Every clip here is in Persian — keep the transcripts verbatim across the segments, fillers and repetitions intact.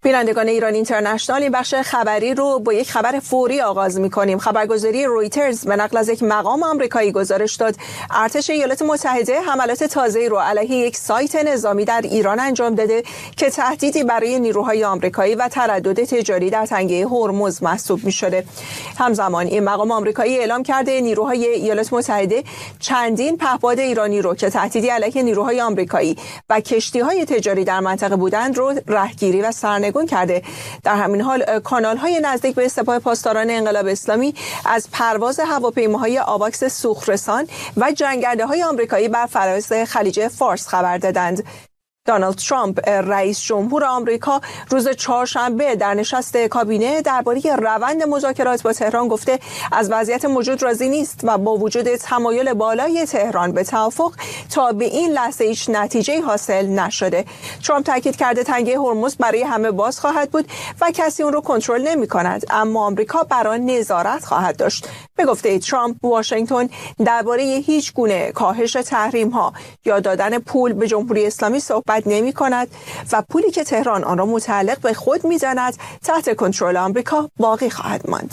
بینندگان ایران اینترنشنال، این بخش خبری رو با یک خبر فوری آغاز می‌کنیم. خبرگزاری رویترز به نقل از یک مقام آمریکایی گزارش داد ارتش ایالات متحده حملات تازه‌ای رو علیه یک سایت نظامی در ایران انجام داده که تهدیدی برای نیروهای آمریکایی و تردد تجاری در تنگه هرمز محسوب می‌شده. همزمان این مقام آمریکایی اعلام کرده نیروهای ایالات متحده چندین پهپاد ایرانی رو که تهدیدی علیه نیروهای آمریکایی و کشتی‌های تجاری در منطقه بودند رو رهگیری و سرنگون کرده. در همین حال کانال‌های نزدیک به سپاه پاسداران انقلاب اسلامی از پرواز هواپیماهای آواکس سوخرسان و جنگنده‌های آمریکایی بر فراز خلیج فارس خبر دادند. دونالد ترامپ رئیس جمهور آمریکا روز چهارشنبه در نشست کابینه درباره روند مذاکرات با تهران گفته از وضعیت موجود راضی نیست و با وجود تمایل بالای تهران به توافق تا به این لحظه هیچ نتیجه حاصل نشده. ترامپ تاکید کرده تنگه هرمز برای همه باز خواهد بود و کسی اون رو کنترل نمی کند، اما آمریکا بر آن نظارت خواهد داشت. به گفته ترامپ، واشنگتن درباره هیچ گونه کاهش تحریم ها یا دادن پول به جمهوری اسلامی صحبت نمی کند و پولی که تهران آن را متعلق به خود می داند تحت کنترل آمریکا باقی خواهد ماند.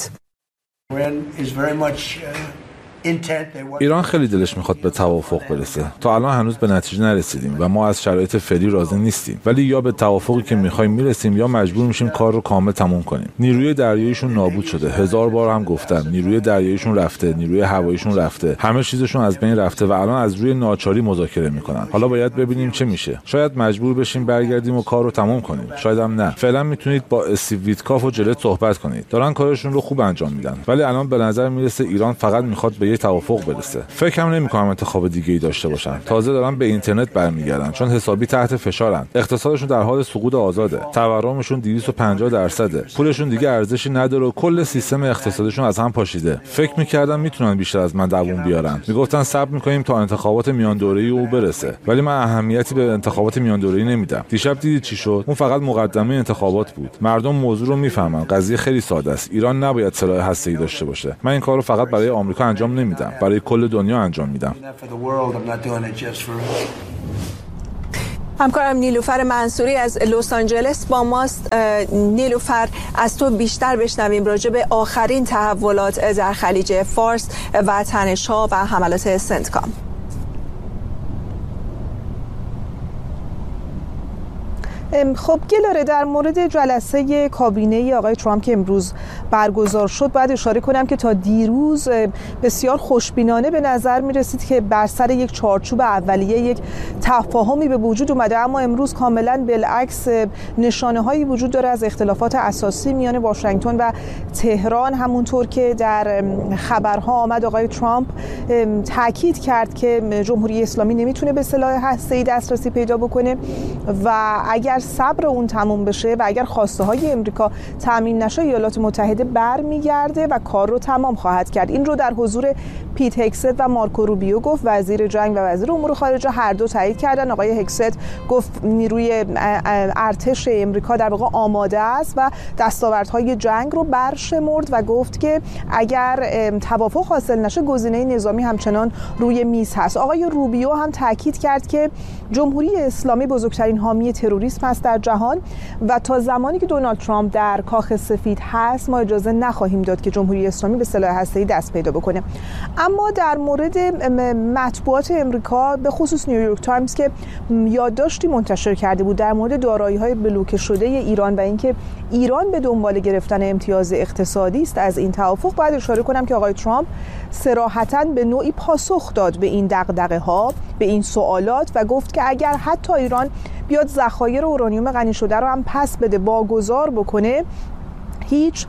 ایران خیلی دلش میخواد به توافق برسه. تا الان هنوز به نتیجه نرسیدیم و ما از شرایط فعلی راضی نیستیم، ولی یا به توافقی که میخوایم میرسیم یا مجبور میشیم کار رو کامل تموم کنیم. نیروی دریاییشون نابود شده. هزار بار هم گفتم نیروی دریاییشون رفته، نیروی هواییشون رفته، همه چیزشون از بین رفته و الان از روی ناچاری مذاکره میکنن. حالا باید ببینیم چه میشه. شاید مجبور بشیم برگردیم و کار رو تموم کنیم، شاید هم نه. فعلا میتونید با استیو ویتکاف و جلت صحبت کنید. دارن کارشون رو خوب انجام میدن، ولی الان به نظر میرسه ایران فقط میخواد به توافق برسه. فکر هم نمی‌کنم انتخاب دیگه‌ای داشته باشن. تازه دارن به اینترنت برمیگردن چون حسابی تحت فشارن. اقتصادشون در حال سقوط آزاده. تورمشون دویست و پنجاه درصده. پولشون دیگه ارزشی نداره و کل سیستم اقتصادشون از هم پاشیده. فکر می‌کردم میتونن بیشتر از من دووم بیارن. میگفتن صبر می‌کنیم تا انتخابات میان دوره‌ای او برسه. ولی من اهمیتی به انتخابات میان دوره‌ای نمیدم. دیشب دیدید چی شد؟ اون فقط مقدمه انتخابات بود. مردم موضوع رو میفهمن. قضیه خیلی ساده است. ایران نباید سلاح هسته‌ای داشته باشه. من این کارو فقط برای آمریکا انجام نمیدم. برای کل دنیا انجام میدم. همکارم نیلوفر منصوری از لس آنجلس با ماست. نیلوفر، از تو بیشتر بشنویم راجع به آخرین تحولات در خلیج فارس و تنش‌ها و حملات سنتکام. خب گلاره، در مورد جلسه کابینه آقای ترامپ که امروز برگزار شد باید اشاره کنم که تا دیروز بسیار خوشبینانه به نظر می رسید که بر سر یک چارچوب اولیه یک تفاهمی به وجود اومده، اما امروز کاملا بالعکس نشانه هایی وجود داره از اختلافات اساسی میان واشنگتن و تهران. همونطور که در خبرها آمد آقای ترامپ تاکید کرد که جمهوری اسلامی نمیتونه به سلاح هسته‌ای دسترسی پیدا بکنه و اگر صبر اون تموم بشه و اگر خواسته های امریکا تامین نشه ایالات متحده برمیگرده و کار رو تمام خواهد کرد. این رو در حضور پیت هکست و مارکو روبیو گفت، وزیر جنگ و وزیر امور خارجه، هر دو تایید کردن. آقای هکست گفت نیروی ارتش امریکا در واقع آماده است و دستاوردهای جنگ رو برشمرد و گفت که اگر توافق حاصل نشه گزینه نظامی همچنان روی میز هست. آقای روبیو هم تاکید کرد که جمهوری اسلامی بزرگترین حامی تروریسم است در جهان و تا زمانی که دونالد ترامپ در کاخ سفید هست ما اجازه نخواهیم داد که جمهوری اسلامی به سلاح هسته‌ای دست پیدا بکنه. اما در مورد مطبوعات امریکا به خصوص نیویورک تایمز که یادداشتی منتشر کرده بود در مورد دارایی‌های بلوکه شده ایران و اینکه ایران به دنبال گرفتن امتیاز اقتصادی است از این توافق، باید اشاره کنم که آقای ترامپ صراحتاً به نوعی پاسخ داد به این دغدغه‌ها، به این سوالات و گفت که اگر حتی ایران بیاد ذخایر اورانیوم غنی شده رو هم پس بده، واگذار بکنه، هیچ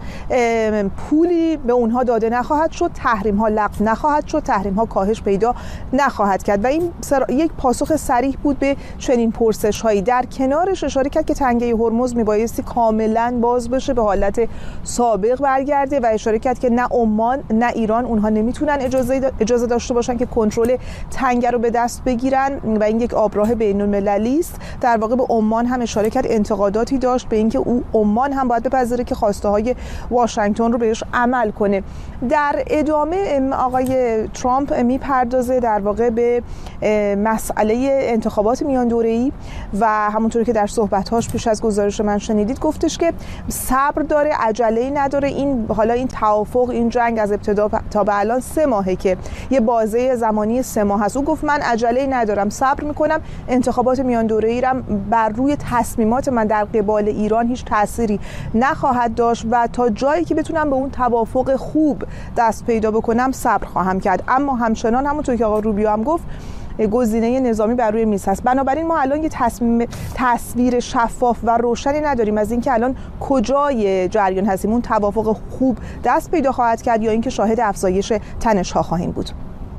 پولی به اونها داده نخواهد شد، تحریم ها لغو نخواهد شد، تحریم ها کاهش پیدا نخواهد کرد و این یک پاسخ صریح بود به چنین پرسش هایی. در کنارش اشاره کرد که تنگه هرمز میبایستی کاملا باز بشه، به حالت سابق برگرده و اشاره کرد که نه عمان نه ایران اونها نمیتونن اجازه اجازه داشته باشن که کنترل تنگه رو به دست بگیرن و این یک آبراه بین المللی است. در واقع به عمان هم اشاره کرد، انتقاداتی داشت به اینکه او عمان هم باید بپذیره که خواسته خواسته های واشنگتن رو بهش عمل کنه. در ادامه آقای ترامپ میپردازه در واقع به مسئله انتخابات میان دوره‌ای و همونطوری که در صحبت‌هاش پیش از گزارش من شنیدید گفتش که صبر داره، عجله‌ای نداره. این حالا این توافق، این جنگ از ابتدا تا به الان سه ماهه که یه بازه زمانی سه ماه هست. او گفت من عجله‌ای ندارم، صبر میکنم، انتخابات میان دوره‌ای را بر روی تصمیمات من در قبال ایران هیچ تأثیری نخواهد داشت و تا جایی که بتونم به اون توافق خوب دست پیدا بکنم صبر خواهم کرد. اما همچنان همونطور که آقا روبیو هم گفت گزینه نظامی بر روی میز هست. بنابراین ما الان یه تصمیم تصویر شفاف و روشنی نداریم از اینکه الان کجای جریان هستیم، اون توافق خوب دست پیدا خواهد کرد یا اینکه شاهد افزایش تنش‌ها خواهیم بود.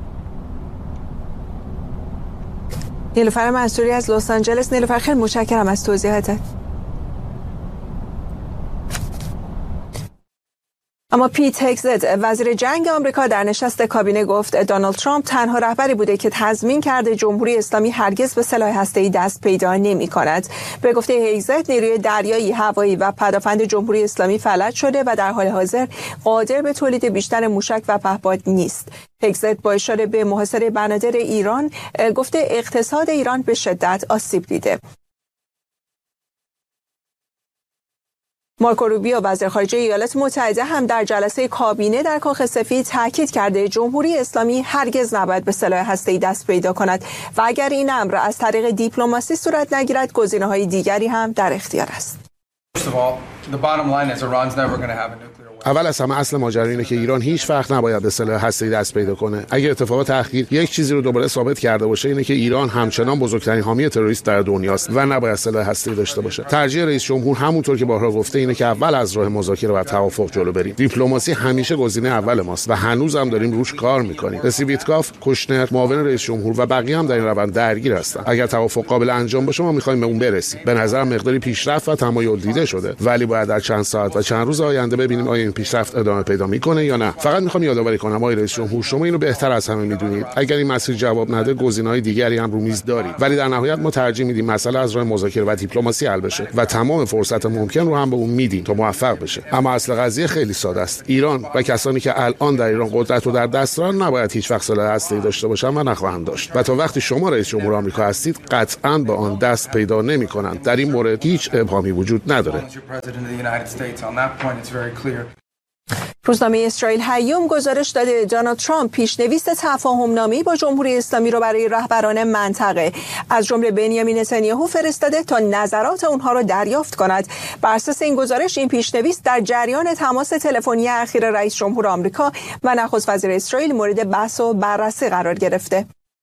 نیلوفر منصوری از لس آنجلس. نیلوفر خیلی متشکرم از توضیحاتت. اما پیت هگزت وزیر جنگ آمریکا در نشست کابینه گفت دونالد ترامپ تنها رهبری بوده که تضمین کرده جمهوری اسلامی هرگز به سلاح هسته‌ای دست پیدا نمی‌کند. به گفته هگزت نیروی دریایی، هوایی و پدافند جمهوری اسلامی فلج شده و در حال حاضر قادر به تولید بیشتر موشک و پهپاد نیست. هگزت با اشاره به محاصره بنادر ایران گفته اقتصاد ایران به شدت آسیب دیده. مارکو روبیو وزیر خارجه ایالات متحده هم در جلسه کابینه در کاخ سفید تاکید کرده جمهوری اسلامی هرگز نباید به سلاح هسته‌ای دست پیدا کند و اگر این امر از طریق دیپلماسی صورت نگیرد گزینه‌های دیگری هم در اختیار است. اول از همه اصل ماجرا اینه که ایران هیچ وقت نباید به سلاح هسته‌ای دست پیدا کنه. اگه اتفاق تحقیر یک چیزی رو دوباره ثابت کرده باشه اینه که ایران همچنان بزرگترین حامی تروریست در دنیاست و نباید سلاح هسته‌ای داشته باشه. ترجیح رئیس جمهور همونطور که بارها گفته اینه که اول از راه مذاکره و توافق جلو بریم. دیپلماسی همیشه گزینه اول ماست و هنوز هم داریم روش کار می‌کنیم. رسی ویتکاف، کوشنر، معاون رئیس جمهور و بقیه هم در این روند درگیر هستن. اگر توافق قابل انجام باشه ما می‌خوایم به اون برسیم. به نظرم مقداری پیشرفت و تمایل دیده شده، ولی باید در چند ساعت و چند روز آینده ببینیم آیا این پیشرفت ادامه پیدا میکنه یا نه. فقط میخوام یادآوری کنم آقای رئیس جمهور شما اینو بهتر از همه میدونید. اگر این مسیر جواب نده گزینه‌های دیگری هم رو میز داریم، ولی در نهایت ما ترجیح میدیم مسئله از راه مذاکره و دیپلماسی حل بشه و تمام فرصت ممکن رو هم به اون میدیم تا موفق بشه. اما اصل قضیه خیلی ساده است. ایران و کسانی که الان در ایران قدرت رو در دست دارن نباید هیچ وقت سلاح هسته‌ای داشته باشن و نخواهند داشت. و تا وقتی شما رئیس جمهور آمریکا هستید قطعاً به آن دست پیدا نمی‌کنند. در این مورد هیچ ابهامی وجود نداره. روزنامه اسرائیل هیوم گزارش داده دونالد ترامپ پیشنویس تفاهم‌نامه‌ای با جمهوری اسلامی را برای رهبران منطقه از جمله بنیامین نتانیاهو فرستاده تا نظرات اونها را دریافت کند. بر اساس این گزارش این پیشنویس در جریان تماس تلفنی اخیر رئیس جمهور آمریکا و نخست وزیر اسرائیل مورد بحث و بررسی قرار گرفته.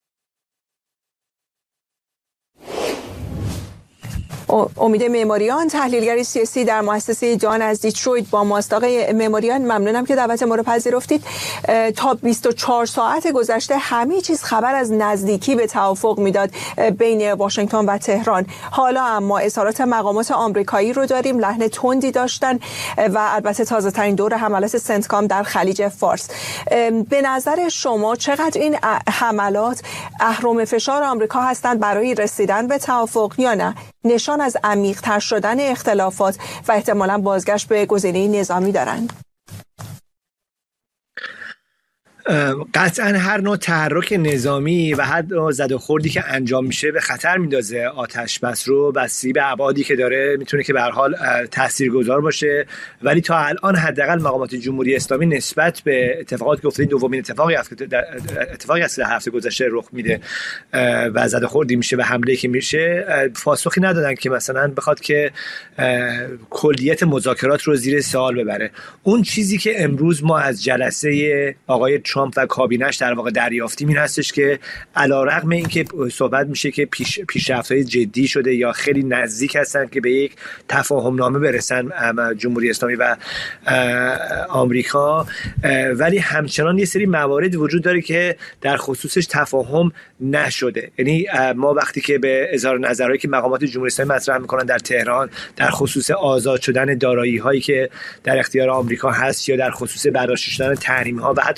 امید معماریان تحلیلگر سیاسی در مؤسسه دان از دیترویت با ماست. آقای معماریان ممنونم که دعوت ما رو پذیرفتید. تا بیست و چهار ساعت گذشته همه چیز خبر از نزدیکی به توافق میداد بین واشنگتن و تهران. حالا اما اظهارات مقامات آمریکایی رو داریم، لحن تندی داشتن و البته تازه ترین دور حملات سنتکام در خلیج فارس. به نظر شما چقدر این حملات اهرم فشار آمریکا هستند برای رسیدن به توافق یا نه نشان از عمیق‌تر شدن اختلافات و احتمالاً بازگشت به گزینه نظامی دارند؟ قطعا هر نوع تحرک نظامی و هر نوع زد و خوردی که انجام میشه به خطر میندازه آتش بس رو، بسی به ابعادی که داره میتونه که به هر حال تاثیرگذار باشه. ولی تا الان حداقل مقامات جمهوری اسلامی نسبت به اتفاقاتی که افتاد، دومین اتفاقی اتفاقی است که هفته گذشته رخ میده و زد و خوردی میشه و حمله که میشه، پاسخی ندادن که مثلا بخواد که کلیت مذاکرات رو زیر سوال ببره. اون چیزی که امروز ما از جلسه آقای ترامپ و کابینش در واقع دریافتیم این هستش که علیرغم اینکه صحبت میشه که پیش پیشرفت‌های جدی شده یا خیلی نزدیک هستن که به یک تفاهم نامه برسن جمهوری اسلامی و آمریکا، ولی همچنان یه سری موارد وجود داره که در خصوصش تفاهم نشده. یعنی ما وقتی که به اظهار نظرهایی که مقامات جمهوری اسلامی مطرح میکنن در تهران در خصوص آزاد شدن دارایی هایی که در اختیار آمریکا هست یا در خصوص برداشته شدن تحریم ها و حتی در مورد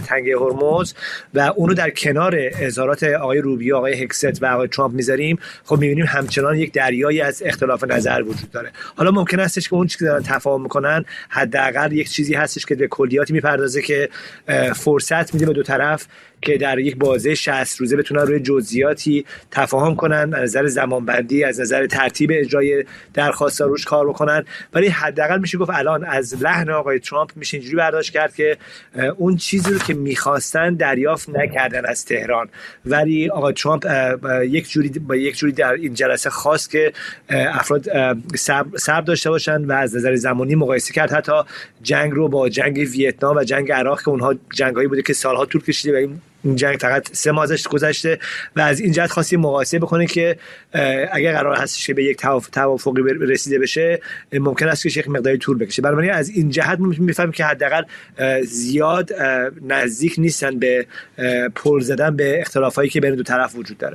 تنگه هرمز و اونو در کنار اظهارات آقای روبیو، آقای هکست و آقای ترامپ میذاریم، خب میبینیم همچنان یک دریایی از اختلاف نظر وجود داره. حالا ممکن هستش که اون چیزی که دارن تفاهم میکنن حداقل یک چیزی هستش که به کلیاتی میپردازه که فرصت میده به دو طرف که در یک بازه شصت روزه بتونن روی جزئیاتی تفاهم کنن، از نظر زمانبندی، از نظر ترتیب اجرای درخواست روش کار بکنن. ولی حداقل میشه گفت الان از لحن آقای ترامپ میشه اینجوری برداشت کرد که اون چیزی رو که میخواستن دریافت نکردن از تهران، ولی آقای ترامپ یک جوری با یک جوری در این جلسه خواست که افراد صبر صبر داشته باشن و از نظر زمانی مقایسه کرد حتی جنگ رو با جنگ ویتنام و جنگ عراق که اونها جنگایی بوده که سالها طول کشیده و این این جنگ فقط سه ماه ازش گذشته و از این جهت خواستی مقایسه بکنه که اگر قرار هستش که به یک توافقی رسیده بشه ممکن است که یک مقداری طول بکشه. بنابراین از این جهت میفهمیم که حداقل زیاد نزدیک نیستن به پل زدن به اختلافایی که بین دو طرف وجود داره.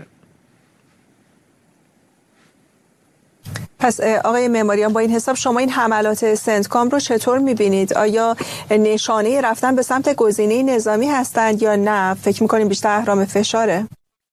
پس آقای معماریان، با این حساب شما این حملات سنتکام رو چطور می‌بینید؟ آیا نشانه رفتن به سمت گزینه نظامی هستند یا نه؟ فکر می‌کنیم بیشتر اهرام فشاره؟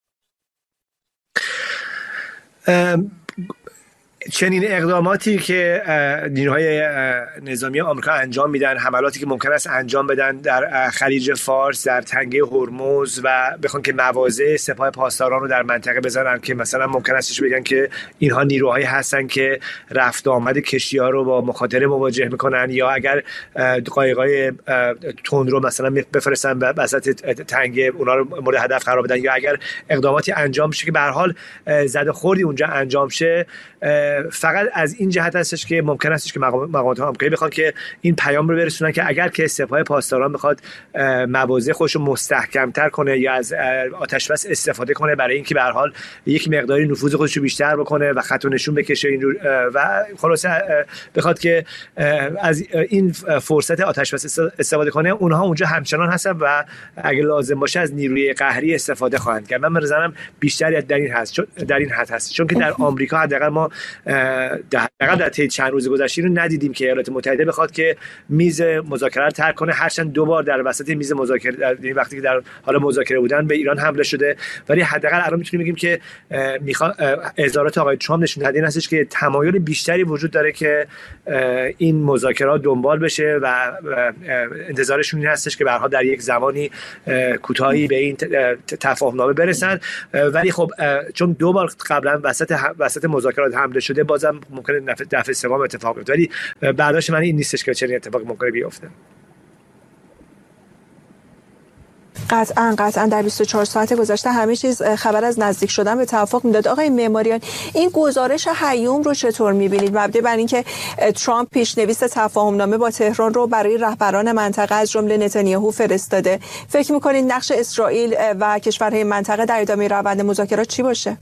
چنین اقداماتی که نیروهای نظامی آمریکا انجام میدن، حملاتی که ممکن است انجام بدن در خلیج فارس، در تنگه هرمز و بخوان که مواضع سپاه پاسداران رو در منطقه بزنن که مثلا ممکن استش بگن که اینها نیروهایی هستن که رفت آمد کشتی‌ها رو با مخاطره مواجه میکنن، یا اگر قایق‌های تندرو مثلا بفرستن وسط تنگه اونا رو مورد هدف قرار بدن، یا اگر اقداماتی انجام بشه که به هر حال زد خوردی اونجا انجام شه، فقط از این جهت هستش که ممکن استش که مقامات آمریکایی بخوان که این پیام رو برسونن که اگر که سپاه پاسداران بخواد مواضع خودش رو مستحکم‌تر کنه یا از آتش بس استفاده کنه برای اینکه به هر حال یک مقداری نفوذ خودش رو بیشتر بکنه و خط و نشون بکشه این رو و خلاصه بخواد که از این فرصت آتش بس استفاده کنه، اونها اونجا همچنان هستن و اگه لازم باشه از نیروی قهری استفاده خواهند کرد. من بنظرم بیشتری در این هست در این حد هست، چون که در آمریکا حداقل ما در در طی چند روز گذشته رو ندیدیم که ایالات متحده بخواد که میز مذاکره رو ترک کنه، هرچند دو بار در وسط میز مذاکره در وقتی که در حال مذاکره بودن به ایران حمله شده، ولی حداقل الان میتونیم بگیم که میخواد اظهارات آقای ترامپ نشون داده هستش که تمایل بیشتری وجود داره که این مذاکرات دنبال بشه و انتظارشون این هستش که به هر حال در یک زمانی کوتاهی به این تفاهمنامه برسن. ولی خب چون دو بار قبلا وسط وسط مذاکرات حمله شده، بازم ممکنه دفعه سوم اتفاق بیفته، ولی برداشت من این نیستش که چنین اتفاقی ممکنه بیفته. قطعا قطعا در بیست و چهار ساعت گذشته همه چیز خبر از نزدیک شدن به توافق میداد. آقای معماریان، این گزارش هیوم رو چطور میبینید؟ مبنی بر اینکه ترامپ پیشنویس تفاهمنامه با تهران رو برای رهبران منطقه از جمله نتانیاهو فرستاده، فکر میکنید نقش اسرائیل و کشورهای منطقه در ادامه روند مذاکرات چی باشه؟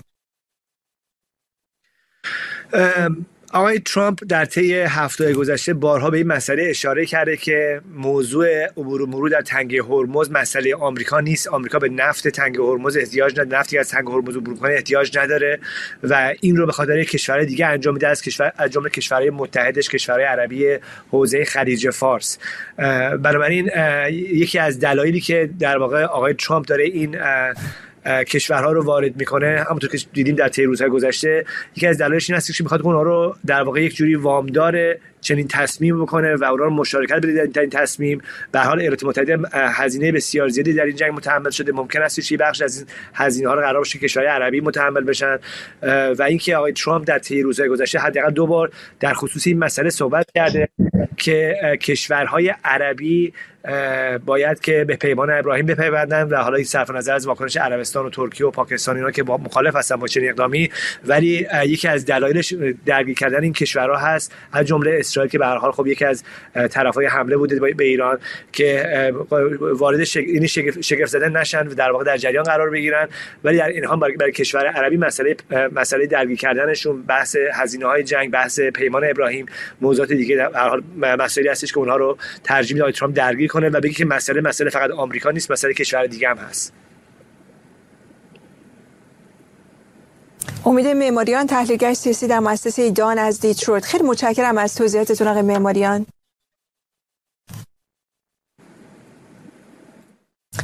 آقای ترامپ در طی هفته‌های گذشته بارها به این مسئله اشاره کرده که موضوع عبور و مرور در تنگه هرمز مسئله آمریکا نیست. آمریکا به نفت تنگه هرمز احتیاج نداره، نفتی از تنگه هرمز عبور کنه احتیاج نداره و این رو به خاطر کشورهای دیگه انجام میده، از کشور از جمله کشورهای متحدش، کشورهای عربی حوزه خلیج فارس. بنابراین یکی از دلایلی که در واقع آقای ترامپ داره این کشورها رو وارد میکنه، همونطور که دیدیم در طی روزهای گذشته، یکی از دلایلش این است که میخواد اونها رو در واقع یک جوری وامدار چنین تصمیم بکنه و اونها رو مشارکت بده در این تصمیم. به هر حال ایالات متحده هزینه بسیار زیادی در این جنگ متحمل شده، ممکن است که بخش از این هزینه ها رو قرار باشه کشورهای عربی متحمل بشن و اینکه آقای ترامپ در طی روزهای گذشته حداقل دو بار در خصوص این مسئله صحبت کرده که کشورهای عربی باید که به پیمان ابراهیم بپیوندن و حالا این صرف نظر از واکنش عربستان و ترکیه و پاکستان اینا که با مخالف هستن با چنین اقدامی، ولی یکی از دلایلش درگیر کردن این کشورها هست، از جمله اسرائیل که به هر حال خب یکی از طرفای حمله بوده به ایران که وارد این شگفت زده نشن و در واقع در جریان قرار بگیرن، ولی در این حال برای کشور عربی مسئله مسئله درگیر کردنشون، بحث هزینه‌های جنگ، بحث پیمان ابراهیم، موضوعات دیگه در هر حال مسئله هستش که اونها رو ترجیح میده ترامپ درگیر کنه و بگه که مسئله مسئله فقط آمریکا نیست، مسئله کشور دیگه هم هست. امید معماریان، تحلیلگر سیاسی در مؤسسه دان از دیترویت، خیلی متشکرم از توضیحاتتون آقای معماریان.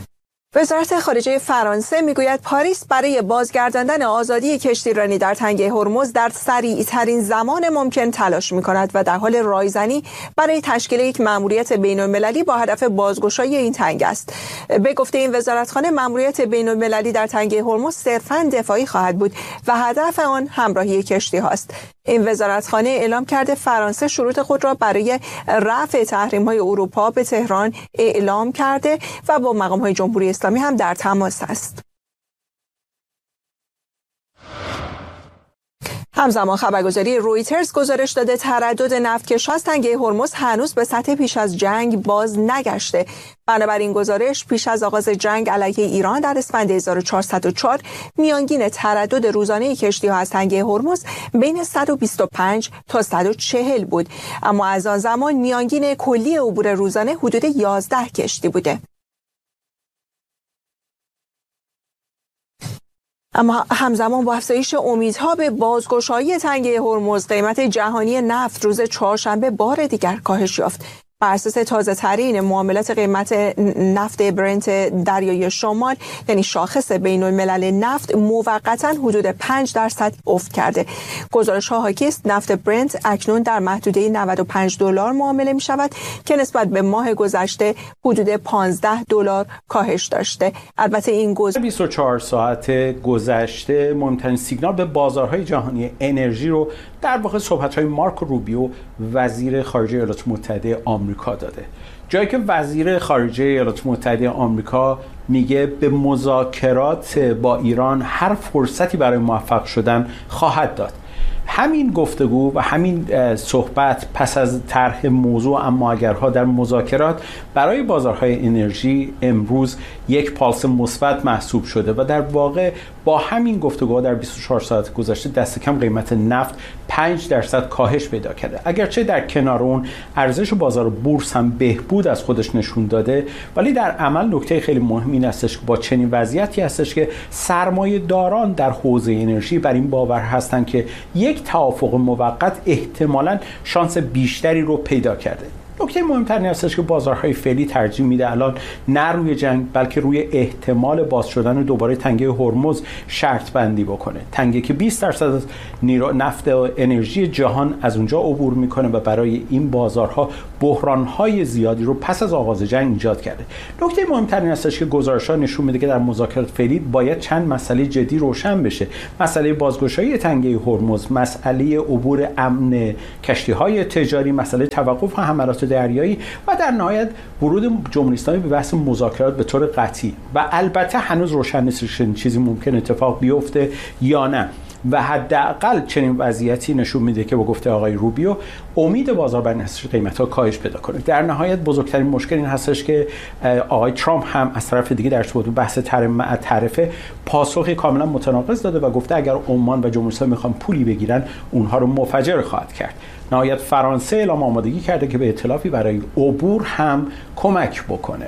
وزارت خارجه فرانسه میگوید پاریس برای بازگرداندن آزادی کشتیرانی در تنگه هرمز در سریع‌ترین زمان ممکن تلاش می‌کند و در حال رایزنی برای تشکیل یک مأموریت بین‌المللی با هدف بازگشایی این تنگ است. به گفته این وزارتخانه مأموریت بین‌المللی در تنگه هرمز صرفاً دفاعی خواهد بود و هدف آن همراهی کشتی‌ها است. این وزارتخانه اعلام کرده فرانسه شروط خود را برای رفع تحریم‌های اروپا به تهران اعلام کرده و با مقام‌های جمهوری اسلامی هم در تماس است. همزمان خبرگزاری رویترز گزارش داده تردد نفتکش از تنگه هرمز هنوز به سطح پیش از جنگ باز نگشته. بنابراین گزارش پیش از آغاز جنگ علیه ایران در اسفند هزار و چهارصد و چهار میانگین تردد روزانه کشتی‌ها از تنگه هرمز بین صد و بیست و پنج تا صد و چهل بود، اما از آن زمان میانگین کلی عبور روزانه حدود یازده کشتی بوده. اما همزمان با افزایش امیدها به بازگشایی تنگه هرمز، قیمت جهانی نفت روز چهارشنبه بار دیگر کاهش یافت. بر اساس تازه ترین معاملات قیمت نفت برنت دریای شمال، یعنی شاخص بین الملل نفت، موقتا حدود پنج درصد افت کرده. گزارش ها حاکی است نفت برنت اکنون در محدوده نود و پنج دلار معامله می شود که نسبت به ماه گذشته حدود پانزده دلار کاهش داشته. البته این گزارش بیست و چهار ساعت گذشته مهمترین سیگنال به بازارهای جهانی انرژی رو در واقع صحبت‌های مارکو روبیو وزیر خارجه ایالات متحده آمریکا داده، جایی که وزیر خارجه ایالات متحده آمریکا میگه به مذاکرات با ایران هر فرصتی برای موفق شدن خواهد داد. همین گفتگو و همین صحبت پس از طرح موضوع اما اگرها در مذاکرات برای بازارهای انرژی امروز یک پالس مثبت محسوب شده و در واقع با همین گفتگوها در بیست و چهار ساعت گذشته دست کم قیمت نفت پنج درصد کاهش پیدا کرده. اگرچه در کنار اون ارزش بازار بورس هم بهبود از خودش نشون داده، ولی در عمل نکته خیلی مهم این هستش که با چنین وضعیتی هستش که سرمایه داران در حوزه انرژی بر این باور هستند که یک توافق موقت احتمالاً شانس بیشتری رو پیدا کرده. نکته مهمتر این هستش که بازارهای فعلی ترجیح میده الان نه روی جنگ بلکه روی احتمال باز شدن دوباره تنگه هرمز شرط بندی بکنه. تنگه که بیست درصد از نفت و انرژی جهان از اونجا عبور میکنه و برای این بازارها بحرانهای زیادی رو پس از آغاز جنگ ایجاد کرده. نکته مهمتر این هستش که گزارش‌ها نشون میده که در مذاکرات فعلی باید چند مسئله جدی روشن بشه. مسئله بازگشایی تنگه هرمز، مسئله عبور امن کشتی‌های تجاری، مسئله توقف حملات دریایی و در نهایت ورود جمهوری اسلامی به بحث مذاکرات به طور قطعی. و البته هنوز روشن نیست چنین چیزی ممکن اتفاق بیفته یا نه، و حداقل چنین وضعیتی نشون میده که با گفته آقای روبیو امید بازار بر نسبت قیمت‌ها کاهش پیدا کنه. در نهایت بزرگترین مشکل این هستش که آقای ترامپ هم از طرف دیگه در ارتباط بحث تعرفه پاسخی کاملا متناقض داده و گفته اگر عمان و جمهوری اسلامی میخوان پولی بگیرن اونها رو منفجر خواهد کرد. نهایت فرانسه اعلام آمادگی کرده که به ائتلافی برای عبور هم کمک بکنه.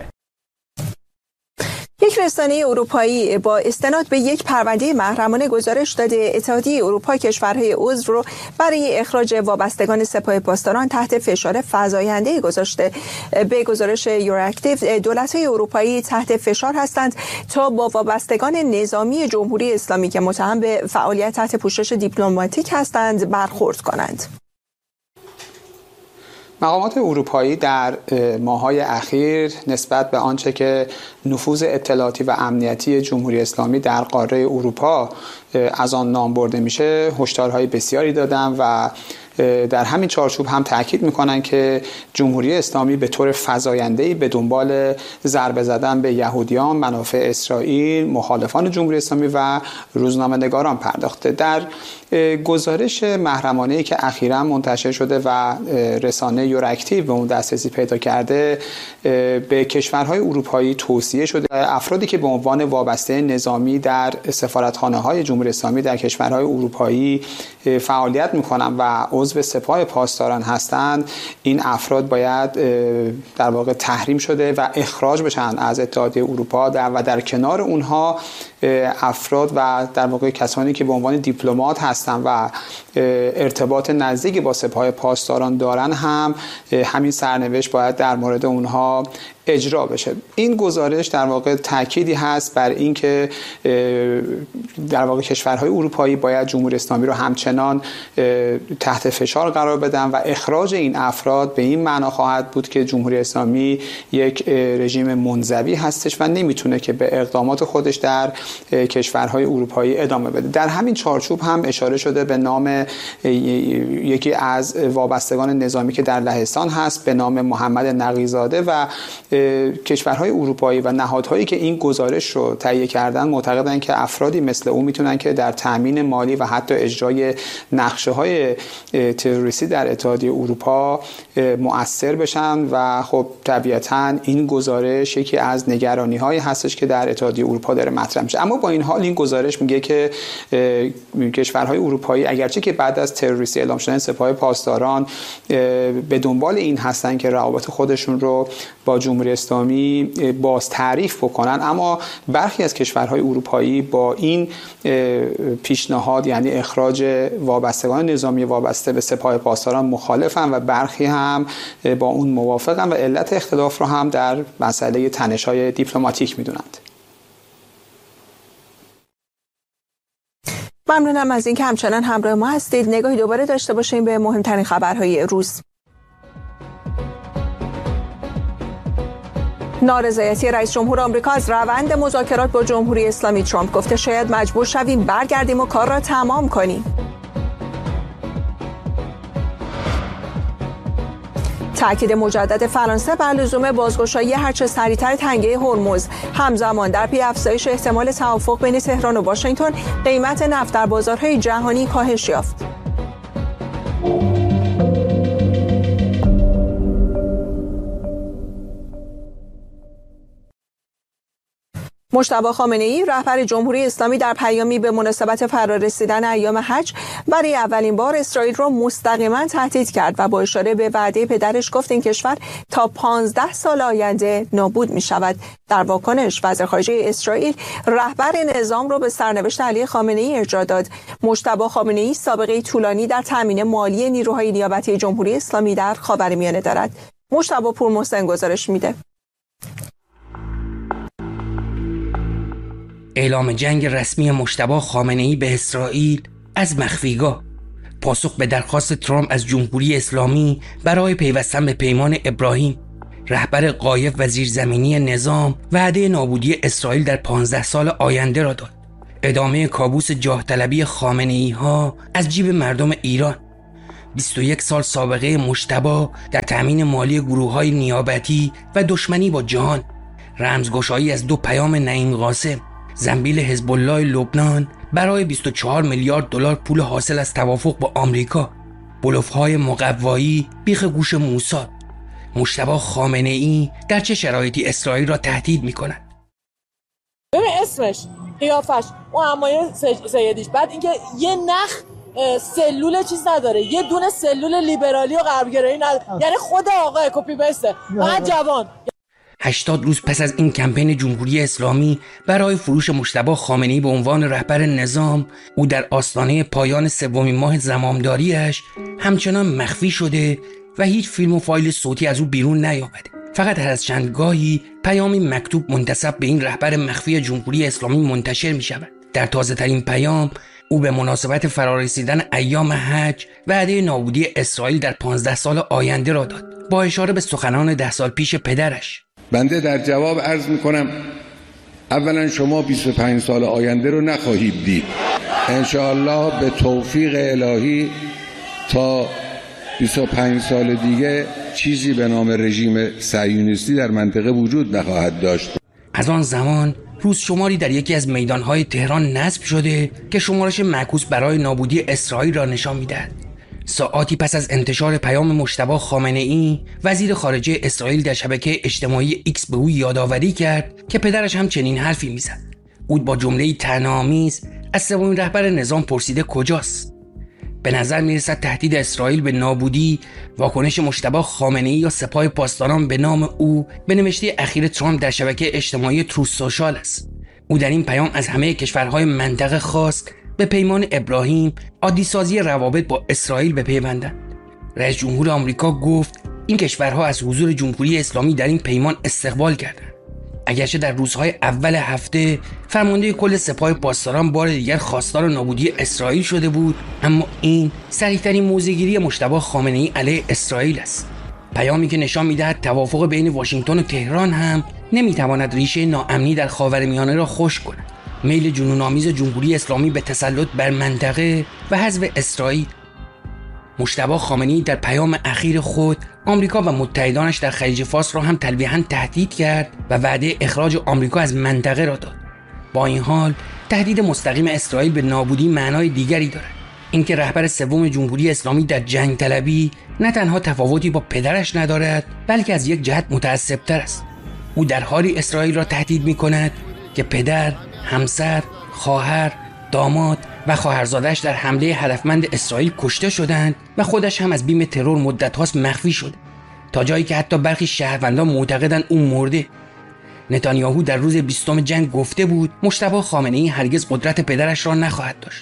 یک رسانه اروپایی با استناد به یک پرونده محرمانه گزارش داده اتحادیه اروپا کشورهای عضو رو برای اخراج وابستگان سپاه پاسداران تحت فشار فزاینده گذاشته. به گزارش یوراکتیو دولت‌های اروپایی تحت فشار هستند تا با وابستگان نظامی جمهوری اسلامی که متهم به فعالیت تحت پوشش دیپلماتیک هستند برخورد کنند. مقامات اروپایی در ماه‌های اخیر نسبت به آنچه که نفوذ اطلاعاتی و امنیتی جمهوری اسلامی در قاره اروپا از آن نام برده میشه هشدارهای بسیاری دادن و در همین چارچوب هم تاکید میکنن که جمهوری اسلامی به طور فزاینده‌ای به دنبال ضربه زدن به یهودیان، منافع اسرائیل، مخالفان جمهوری اسلامی و روزنامه‌نگاران پرداخته. در گزارش محرمانه‌ای که اخیراً منتشر شده و رسانه یوراکتیو به اون دسترسی پیدا کرده، به کشورهای اروپایی توصیه شده افرادی که به عنوان وابسته نظامی در سفارتخانه‌های جمهوری اسلامی در کشورهای اروپایی فعالیت میکنن و عضو سپاه پاسداران هستند، این افراد باید در واقع تحریم شده و اخراج بشن از اتحادیه اروپا و در کنار اونها افراد و در واقع کسانی که به عنوان دیپلمات هستن و ارتباط نزدیکی با سپاه پاسداران دارن هم همین سرنوشت باید در مورد اونها اجرا بشه. این گزارش در واقع تأکیدی هست بر اینکه در واقع کشورهای اروپایی باید جمهوری اسلامی رو همچنان تحت فشار قرار بدن و اخراج این افراد به این معنا خواهد بود که جمهوری اسلامی یک رژیم منزوی هستش و نمیتونه که به اقدامات خودش در کشورهای اروپایی ادامه بده. در همین چارچوب هم اشاره شده به نام یکی از وابستگان نظامی که در لهستان هست به نام محمد نقی‌زاده و کشورهای اروپایی و نهادهایی که این گزارش رو تهیه کردن معتقدن که افرادی مثل او میتونن که در تامین مالی و حتی اجرای نقشه‌های تروریستی در اتحادیه اروپا مؤثر بشن و خب طبیعتاً این گزارش یکی از نگرانی‌هایی هستش که در اتحادیه اروپا داره مطرح میشه. اما با این حال این گزارش میگه که کشورهای اروپایی اگرچه که بعد از تروریستی اعلام شدن سپاه پاسداران به دنبال این هستن که روابط خودشون رو با جمهوری اسلامی باز تعریف بکنن، اما برخی از کشورهای اروپایی با این پیشنهاد یعنی اخراج وابستگان نظامی وابسته به سپاه پاسداران مخالفن و برخی هم با اون موافقن و علت اختلاف رو هم در مسئله تنش‌های دیپلماتیک میدونند. ممنونم از اینکه همچنان همراه ما هستید. نگاهی دوباره داشته باشیم به مهمترین خبرهای روز. نارضایتی رئیس جمهور آمریکا از روند مذاکرات با جمهوری اسلامی. ترامپ گفته شاید مجبور شویم برگردیم و کار را تمام کنیم. تأکید مجدد فرانسه بر لزوم بازگشایی هرچه سریعتر تنگه هرمز. همزمان در پی افزایش احتمال توافق بین تهران و واشنگتن، قیمت نفت در بازارهای جهانی کاهش یافت. مجتبی خامنه‌ای رهبر جمهوری اسلامی در پیامی به مناسبت فرارسیدن ایام حج برای اولین بار اسرائیل را مستقیما تهدید کرد و با اشاره به وعده پدرش گفت این کشور تا پانزده سال آینده نابود می شود. در واکنش وزیر خارجه اسرائیل رهبر نظام را به سرنوشت علی خامنه‌ای ارجاع داد. مجتبی خامنه‌ای سابقه طولانی در تامین مالی نیروهای نیابتی جمهوری اسلامی در خاورمیانه دارد. مجتبی پورمحسن گزارش میده. اعلام جنگ رسمی مجتبی خامنه‌ای به اسرائیل از مخفیگاه، پاسخ به درخواست ترامپ از جمهوری اسلامی برای پیوستن به پیمان ابراهیم. رهبر غایب و زیرزمینی نظام وعده نابودی اسرائیل در پانزده سال آینده را داد. ادامه کابوس جاه طلبی خامنه‌ای ها از جیب مردم ایران. بیست و یک سال سابقه مجتبی در تأمین مالی گروه‌های نیابتی و دشمنی با جهان. رمزگشایی از دو پیام نعیم قاسم. زنبیل حزب الله لبنان برای بیست و چهار میلیارد دلار پول حاصل از توافق با آمریکا. بلوف‌های مقوایی بیخ گوش موساد. مجتبی خامنه‌ای در چه شرایطی اسرائیل را تهدید می‌کند؟ ببین اسمش، قیافش، اون عمایه سیدیش، بعد اینکه یه نخ سلول چیز نداره، یه دونه سلول لیبرالی و غربگرایی نداره، یعنی خود آقای کپی بسته، فقط جوان. هشتاد روز پس از این کمپین جمهوری اسلامی برای فروش مجتبی خامنه‌ای به عنوان رهبر نظام، او در آستانه پایان سومین ماه زمامداریش همچنان مخفی شده و هیچ فیلم و فایل صوتی از او بیرون نیامده. فقط هر از چند گاهی پیامی مکتوب منتسب به این رهبر مخفی جمهوری اسلامی منتشر می شود. در تازه ترین پیام او به مناسبت فرارسیدن ایام حج وعده نابودی اسرائیل در پانزده سال آینده را داد، با اشاره به سخنان ده سال پیش پدرش. بنده در جواب عرض میکنم اولا شما بیست و پنج سال آینده رو نخواهید دید. انشاءالله به توفیق الهی تا بیست و پنج سال دیگه چیزی به نام رژیم صهیونیستی در منطقه وجود نخواهد داشت. از آن زمان روز شماری در یکی از میدانهای تهران نصب شده که شمارش معکوس برای نابودی اسرائیل را نشان میدهد. ساعاتی پس از انتشار پیام مجتبی خامنه‌ای، وزیر خارجه اسرائیل در شبکه اجتماعی ایکس به او یادآوری کرد که پدرش هم چنین حرفی میزد. او با جمله‌ای طعنه‌آمیز از سومین رهبر نظام پرسیده کجاست. به نظر میرسد تهدید اسرائیل به نابودی واکنش مجتبی خامنه‌ای یا سپاه پاسداران به نام او به نوشته اخیر ترامپ در شبکه اجتماعی تروث سوشال است. او در این پیام از همه کشورهای منطقه خواست به پیمان ابراهیم عادی سازی روابط با اسرائیل بپیوندند. رئیس جمهور آمریکا گفت این کشورها از حضور جمهوری اسلامی در این پیمان استقبال کردند. اگرچه در روزهای اول هفته فرمانده کل سپاه پاسداران بار دیگر خواستار نابودی اسرائیل شده بود، اما این صریح‌ترین موضع‌گیری مجتبی خامنه‌ای علیه اسرائیل است. پیامی که نشان می‌دهد توافق بین واشنگتن و تهران هم نمی‌تواند ریشه ناامنی در خاورمیانه را خشک کند. میل جنون‌آمیز جمهوری اسلامی به تسلط بر منطقه و حذف اسرائیل. مجتبی خامنه‌ای در پیام اخیر خود آمریکا و متحدانش در خلیج فارس را هم تلویحاً تهدید کرد و وعده اخراج آمریکا از منطقه را داد. با این حال تهدید مستقیم اسرائیل به نابودی معنای دیگری دارد. اینکه رهبر سوم جمهوری اسلامی در جنگ طلبی نه تنها تفاوتی با پدرش ندارد، بلکه از یک جهت متعصب‌تر است. او در حالی اسرائیل را تهدید می‌کند که پدر، همسر، خواهر، داماد و خواهرزادش در حمله هدفمند اسرائیل کشته شدند و خودش هم از بیم ترور مدت‌هاست مخفی شده، تا جایی که حتی برخی شهروندان معتقدند او مرده. نتانیاهو در روز بیستم جنگ گفته بود مجتبی خامنه‌ای هرگز قدرت پدرش را نخواهد داشت.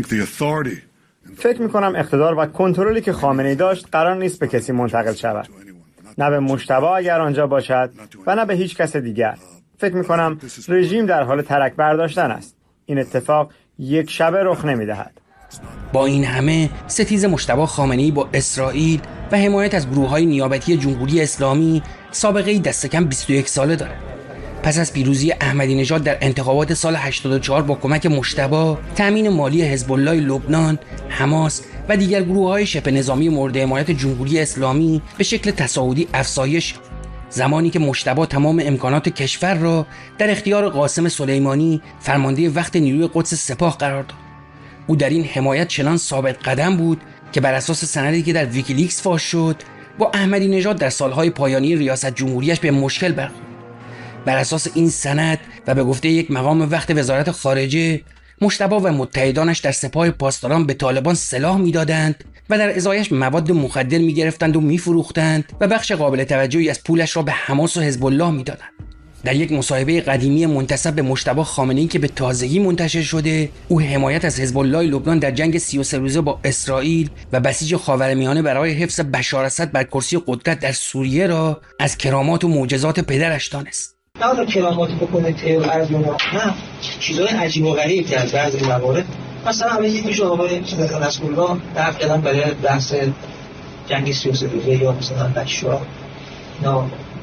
فکر می‌کنم اقتدار و کنترلی که خامنه‌ای داشت قرار نیست به کسی منتقل شود. نه به مجتبی اگر آنجا باشد و نه به هیچ کس دیگر. فکر می‌کنم رژیم در حال ترک برداشتن است. این اتفاق یک شبه رخ نمی‌دهد. با این همه ستیز مجتبی خامنه‌ای با اسرائیل و حمایت از گروه‌های نیابتی جمهوری اسلامی سابقه‌ای دست کم بیست و یک ساله دارد. پس از پیروزی احمدی نژاد در انتخابات سال هشتاد و چهار با کمک مجتبی، تامین مالی حزب الله لبنان، حماس و دیگر گروه‌های شبه نظامی مورد حمایت جمهوری اسلامی به شکل تصاعدی افزایش یافت. زمانی که مجتبی تمام امکانات کشور را در اختیار قاسم سلیمانی فرمانده وقت نیروی قدس سپاه قرار داد. او در این حمایت چنان ثابت قدم بود که بر اساس سندی که در ویکیلیکس فاش شد با احمدی نژاد در سالهای پایانی ریاست جمهوریش به مشکل برخورد. بر اساس این سند و به گفته یک مقام وقت وزارت خارجه، مجتبی و متحدانش در سپاه پاسداران به طالبان سلاح میدادند و در ازایش مواد مخدر میگرفتند و میفروختند و بخش قابل توجهی از پولش را به حماس و حزب الله میدادند. در یک مصاحبه قدیمی منتسب به مجتبی خامنه‌ای که به تازگی منتشر شده، او حمایت از حزب الله لبنان در جنگ سی و سه روزه با اسرائیل و بسیج خاورمیانه برای حفظ بشار اسد بر کرسی قدرت در سوریه را از کرامات و معجزات پدرش دانست. نه کرامات بکنه تئور از اونها، نه چیزای عجیب و غریب که از بعضی موارد مثلا همه یک میشه آقای نصرالله در کلام برای بحث جنگ سی و سه روزه یا مثلا بشار نه.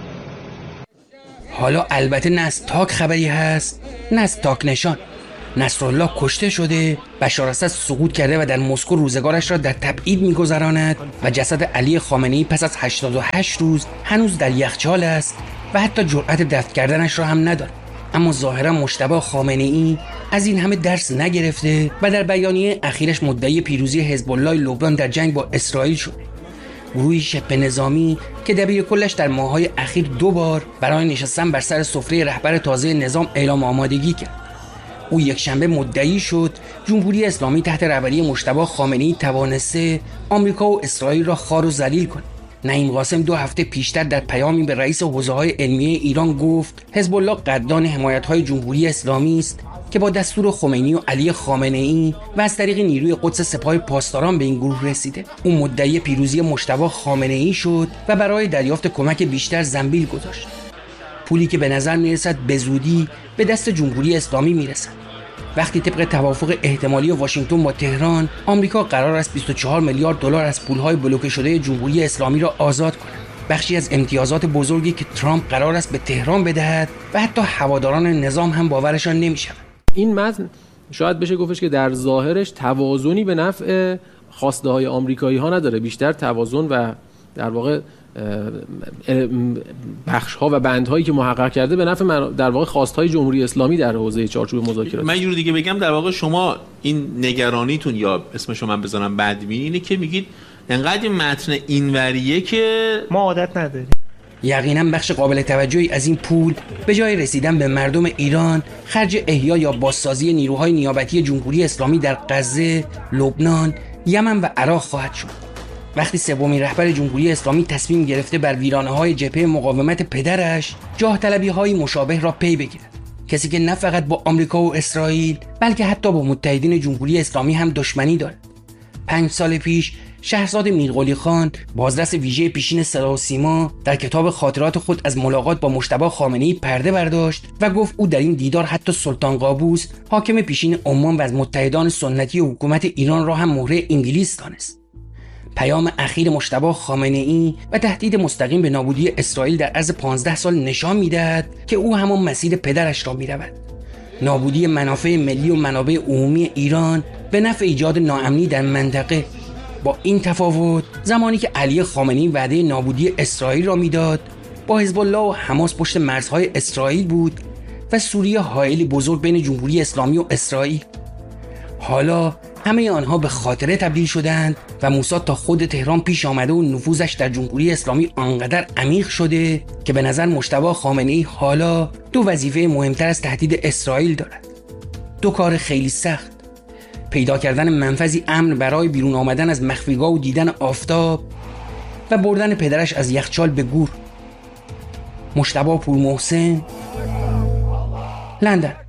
حالا البته نه از تاک خبری هست نه از تاک نشان. نصرالله کشته شده، بشار اسد سقوط کرده و در مسکو روزگارش را در تبعید می‌گذراند و جسد علی خامنه‌ای پس از هشتاد و هشت روز هنوز در یخچال است و حتی جرأت دفن کردنش را هم ندارد. اما ظاهرا مجتبی خامنه‌ای از این همه درس نگرفته و در بیانیه اخیرش مدعی پیروزی حزب الله لبنان در جنگ با اسرائیل شد. گروهی شبه نظامی که دبیر کلش در ماه‌های اخیر دو بار برای نشستن بر سر سفره رهبر تازه نظام اعلام آمادگی کرد. او یک شنبه مدعی شد جمهوری اسلامی تحت رهبری مجتبی خامنه‌ای توانسته آمریکا و اسرائیل را خوار و ذلیل کند. نعیم قاسم دو هفته پیشتر در پیامی به رئیس حوزه‌های علمیه ایران گفت حزب الله قدردان حمایت‌های جمهوری اسلامی است که با دستور خمینی و علی خامنه‌ای و از طریق نیروی قدس سپاه پاسداران به این گروه رسیده. او مدعی پیروزی مجتبی خامنه‌ای شد و برای دریافت کمک بیشتر زنبیل گذاشت. پولی که به نظر میرسد به زودی به دست جمهوری اسلامی میرسد. وقتی طبق توافق احتمالی واشنگتن با تهران، آمریکا قرار است بیست و چهار میلیارد دلار از پولهای بلوکه شده جمهوری اسلامی را آزاد کند. بخشی از امتیازات بزرگی که ترامپ قرار است به تهران بدهد و حتی هواداران نظام هم باورشان نمی‌شود. این متن شاید بشه گفتش که در ظاهرش توازنی به نفع خواسته های آمریکایی ها نداره، بیشتر توازن و در واقع بخش ها و بند هایی که محقق کرده به نفع در واقع خواست های جمهوری اسلامی در حوزه چارچوب مذاکرات. من یه جور دیگه بگم، در واقع شما این نگرانیتون یا اسمشو من بذارم بدبینی اینه که میگید انقدر این متن اینوریه که ما عادت نداریم. یقینا بخش قابل توجهی از این پول به جای رسیدن به مردم ایران خرج احیا یا بازسازی نیروهای نیابتی جمهوری اسلامی در غزه، لبنان، یمن و عراق خواهد شد. وقتی سومین رهبر جمهوری اسلامی تصمیم گرفته بر ویرانه‌های جبهه مقاومت پدرش جاه طلبی‌های مشابه را پی بگیرد. کسی که نه فقط با آمریکا و اسرائیل بلکه حتی با متحدین جمهوری اسلامی هم دشمنی دارد. پنج سال پیش شهرزاد میرقلی خان، بازرس ویژه پیشین صدا و سیما، در کتاب خاطرات خود از ملاقات با مجتبی خامنه‌ای پرده برداشت و گفت او در این دیدار حتی سلطان قابوس، حاکم پیشین عمان و از متحدان سنتی حکومت ایران را هم مهره انگلیس دانست. پیام اخیر مجتبی خامنه‌ای و تهدید مستقیم به نابودی اسرائیل در عرض پانزده سال نشان می‌دهد که او همان مسیر پدرش را می‌رود. نابودی منافع ملی و منابع عمومی ایران به نفع ایجاد ناامنی در منطقه. با این تفاوت زمانی که علی خامنه‌ای وعده نابودی اسرائیل را میداد، با حزب الله و حماس پشت مرزهای اسرائیل بود و سوریه حائلی بزرگ بین جمهوری اسلامی و اسرائیل. حالا همه آنها به خاطره تبدیل شدند و موساد تا خود تهران پیش آمده و نفوذش در جمهوری اسلامی آنقدر عمیق شده که به نظر مجتبی خامنه‌ای حالا دو وظیفه مهمتر از تهدید اسرائیل دارد. دو کار خیلی سخت: پیدا کردن منفذی امن برای بیرون آمدن از مخفیگاه و دیدن آفتاب و بردن پدرش از یخچال به گور. مجتبی پورمحسن، لندن.